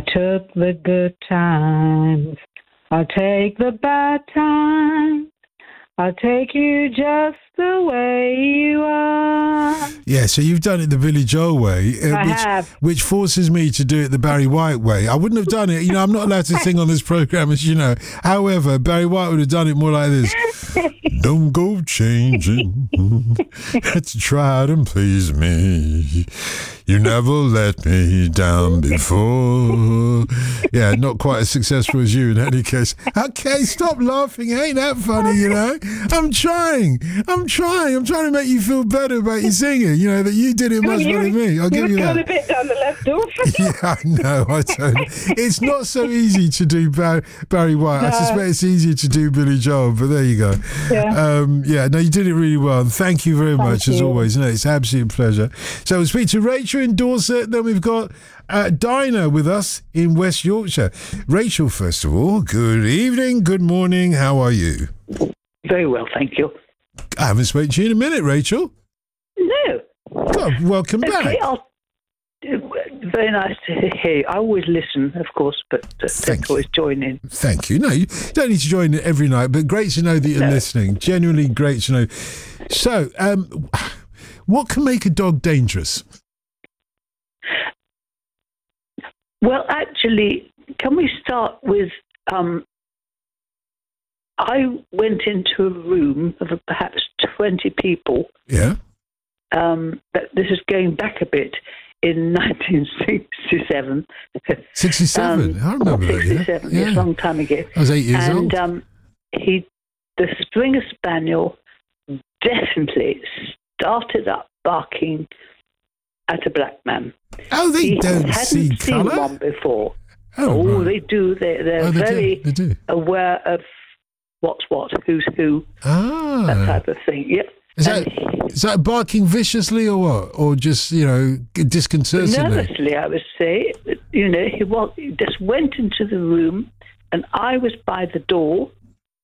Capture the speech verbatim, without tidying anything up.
took the good times. I'll take the bad times. I'll take you just the way you are. Yeah, so you've done it the Billy Joel way, uh, I which, have. which forces me to do it the Barry White way. I wouldn't have done it. You know, I'm not allowed to sing on this program, as you know. However, Barry White would have done it more like this. Don't go changing to try to please me. You never let me down before. Yeah, not quite as successful as you in any case. Okay, stop laughing. Ain't that funny, you know? I'm trying. I'm trying. I'm trying to make you feel better about your singing. You know, that you did it much you, better than me. I'll give you that. a bit down the left door. Yeah, I know. I don't. It's not so easy to do Barry, Barry White. No. I suspect it's easier to do Billy Joel, but there you go. Yeah. Um, yeah, no, you did it really well. And thank you very Thank much, as you. always. No, it's an absolute pleasure. So we'll speak to Rachel in Dorset. Then we've got uh, Dinah with us in West Yorkshire. Rachel, first of all, good evening, good morning. How are you? Very well, thank you. I haven't spoken to you in a minute, Rachel. No. God, welcome Okay, back. I'll, very nice to hear you. I always listen, of course, but uh, Thank don't always join in. Thank you. No, you don't need to join it every night, but great to know that you're No. listening. Genuinely great to know. So, um, what can make a dog dangerous? Well, actually, can we start with... Um, I went into a room of perhaps twenty people. Yeah. Um, but this is going back a bit in nineteen sixty-seven. sixty-seven. Um, I remember that. sixty-seven, Yeah. yes, yeah. a long time ago. I was eight years and old. um, he, the Springer Spaniel, definitely started up barking at a black man. Oh, they he don't hadn't see seen colour? one before. Oh, Oh, right. they do. They, they're Oh, they do, very they do. aware of what's what, who's who, that Ah. type of thing. Yep. Is And that, is that barking viciously or what? Or just, you know, disconcertingly? nervously, I would say. You know, he, was, he just went into the room, and I was by the door,